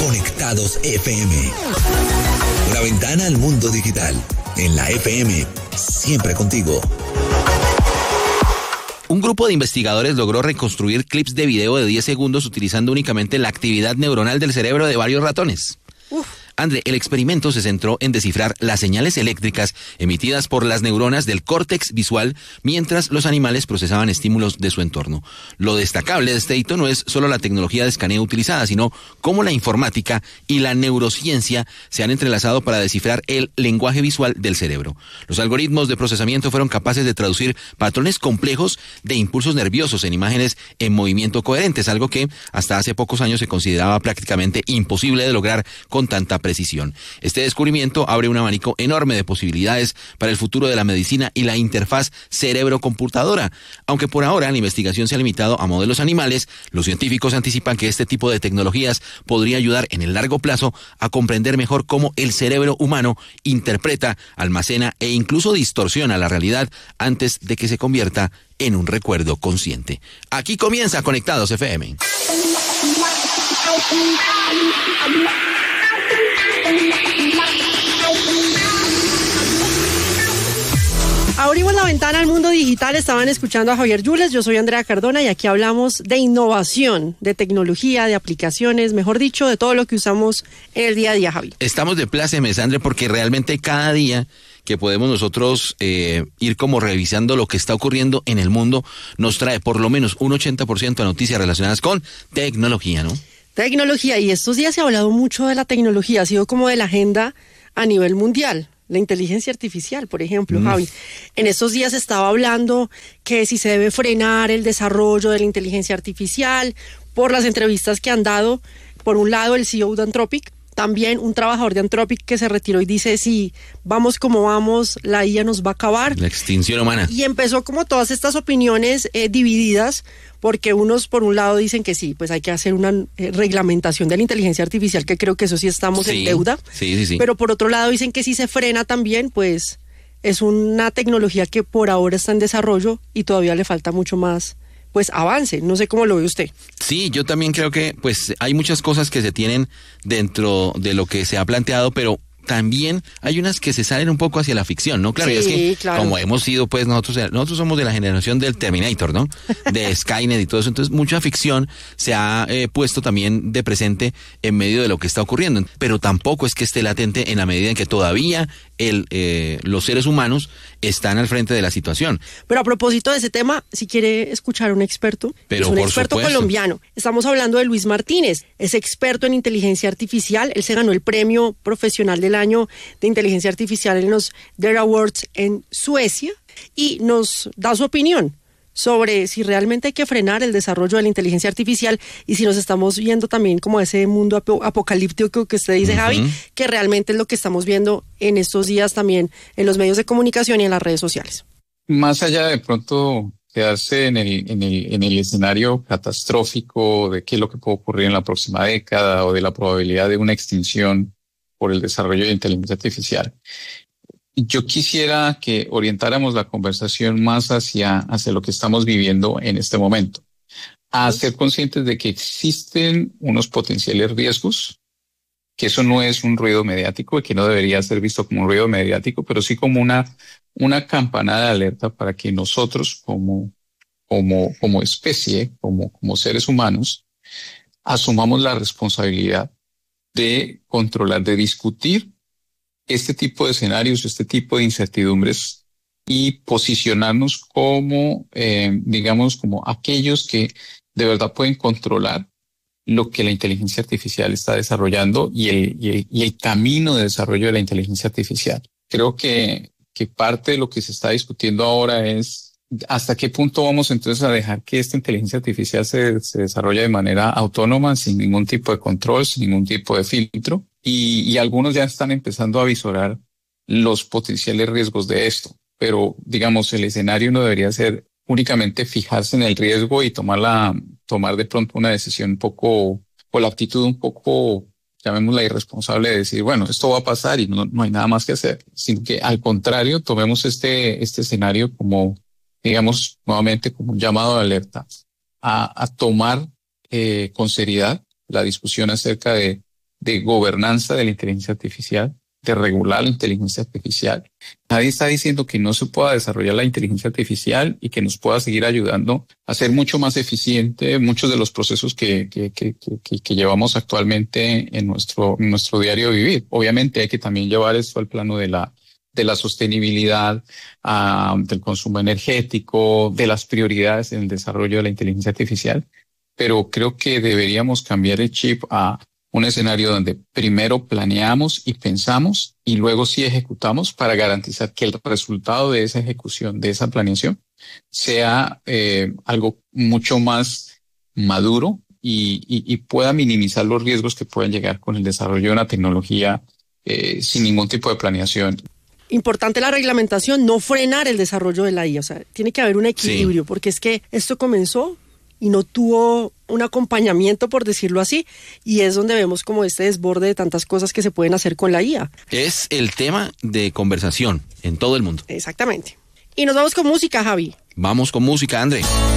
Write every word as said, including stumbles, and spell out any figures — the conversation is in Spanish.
Conectados F M. Una ventana al mundo digital. En la F M, siempre contigo. Un grupo de investigadores logró reconstruir clips de video de diez segundos utilizando únicamente la actividad neuronal del cerebro de varios ratones. Uf. André, el experimento se centró en descifrar las señales eléctricas emitidas por las neuronas del córtex visual mientras los animales procesaban estímulos de su entorno. Lo destacable de este hito no es solo la tecnología de escaneo utilizada, sino cómo la informática y la neurociencia se han entrelazado para descifrar el lenguaje visual del cerebro. Los algoritmos de procesamiento fueron capaces de traducir patrones complejos de impulsos nerviosos en imágenes en movimiento coherentes, algo que hasta hace pocos años se consideraba prácticamente imposible de lograr con tanta precisión. Este descubrimiento abre un abanico enorme de posibilidades para el futuro de la medicina y la interfaz cerebro-computadora. Aunque por ahora la investigación se ha limitado a modelos animales, los científicos anticipan que este tipo de tecnologías podría ayudar en el largo plazo a comprender mejor cómo el cerebro humano interpreta, almacena e incluso distorsiona la realidad antes de que se convierta en un recuerdo consciente. Aquí comienza Conectados F M. Abrimos la ventana al mundo digital, estaban escuchando a Javier Yules, yo soy Andrea Cardona y aquí hablamos de innovación, de tecnología, de aplicaciones, mejor dicho, de todo lo que usamos en el día a día, Javi. Estamos de plácemes, Andrea, porque realmente cada día que podemos nosotros eh, ir como revisando lo que está ocurriendo en el mundo, nos trae por lo menos un ochenta por ciento de noticias relacionadas con tecnología, ¿no? Tecnología, y estos días se ha hablado mucho de la tecnología, ha sido como de la agenda a nivel mundial. La inteligencia artificial, por ejemplo, mm. Javi. En estos días estaba hablando que si se debe frenar el desarrollo de la inteligencia artificial por las entrevistas que han dado. Por un lado, el C E O de Anthropic, también un trabajador de Anthropic que se retiró y dice, si vamos como vamos, la I A nos va a acabar. La extinción humana. Y empezó como todas estas opiniones eh, divididas, porque unos por un lado dicen que sí, pues hay que hacer una eh, reglamentación de la inteligencia artificial, que creo que eso sí estamos sí, en deuda. Sí, sí, sí. Pero por otro lado dicen que si se frena también, pues es una tecnología que por ahora está en desarrollo y todavía le falta mucho más, pues avance. No sé cómo lo ve usted. Sí, yo también creo que pues hay muchas cosas que se tienen dentro de lo que se ha planteado, pero también hay unas que se salen un poco hacia la ficción, ¿no? Claro, sí, y es que claro. Como hemos sido, pues nosotros nosotros somos de la generación del Terminator, ¿no? De Skynet y todo eso, entonces mucha ficción se ha eh, puesto también de presente en medio de lo que está ocurriendo, pero tampoco es que esté latente en la medida en que todavía el eh, los seres humanos están al frente de la situación. Pero a propósito de ese tema, si quiere escuchar a un experto, pero es un por experto supuesto. colombiano. Estamos hablando de Luis Martínez, es experto en inteligencia artificial, él se ganó el premio profesional del año de inteligencia artificial en los Dare Awards en Suecia y nos da su opinión sobre si realmente hay que frenar el desarrollo de la inteligencia artificial y si nos estamos viendo también como ese mundo ap- apocalíptico que usted dice, uh-huh. Javi, que realmente es lo que estamos viendo en estos días también en los medios de comunicación y en las redes sociales. Más allá de pronto quedarse en el, en el, en el escenario catastrófico de qué es lo que puede ocurrir en la próxima década o de la probabilidad de una extinción por el desarrollo de inteligencia artificial, yo quisiera que orientáramos la conversación más hacia, hacia lo que estamos viviendo en este momento, a ser conscientes de que existen unos potenciales riesgos, que eso no es un ruido mediático y que no debería ser visto como un ruido mediático, pero sí como una, una campanada de alerta para que nosotros como, como, como especie, como, como seres humanos, asumamos la responsabilidad de controlar, de discutir este tipo de escenarios, este tipo de incertidumbres y posicionarnos como, eh, digamos, como aquellos que de verdad pueden controlar lo que la inteligencia artificial está desarrollando y el, y el, y el camino de desarrollo de la inteligencia artificial. Creo que, que parte de lo que se está discutiendo ahora es hasta qué punto vamos entonces a dejar que esta inteligencia artificial se, se desarrolle de manera autónoma, sin ningún tipo de control, sin ningún tipo de filtro. Y, y algunos ya están empezando a visorar los potenciales riesgos de esto. Pero, digamos, el escenario no debería ser únicamente fijarse en el riesgo y tomar, la, tomar de pronto una decisión un poco, o la actitud un poco, llamémosla irresponsable, de decir, bueno, esto va a pasar y no, no hay nada más que hacer. Sino que, al contrario, tomemos este, este escenario como, digamos, nuevamente como un llamado de alerta a, a tomar eh, con seriedad la discusión acerca de de gobernanza de la inteligencia artificial, de regular la inteligencia artificial. Nadie está diciendo que no se pueda desarrollar la inteligencia artificial y que nos pueda seguir ayudando a ser mucho más eficiente muchos de los procesos que, que, que, que, que llevamos actualmente en nuestro, en nuestro diario vivir. Obviamente hay que también llevar esto al plano de la, de la sostenibilidad, uh, del consumo energético, de las prioridades en el desarrollo de la inteligencia artificial. Pero creo que deberíamos cambiar el chip a un escenario donde primero planeamos y pensamos y luego sí ejecutamos para garantizar que el resultado de esa ejecución, de esa planeación, sea eh, algo mucho más maduro y, y, y pueda minimizar los riesgos que pueden llegar con el desarrollo de una tecnología eh, sin ningún tipo de planeación. Importante la reglamentación, no frenar el desarrollo de la I A, o sea, tiene que haber un equilibrio, sí. Porque es que esto comenzó y no tuvo un acompañamiento, por decirlo así, y es donde vemos como este desborde de tantas cosas que se pueden hacer con la I A. Es el tema de conversación en todo el mundo. Exactamente. Y nos vamos con música, Javi. Vamos con música, André.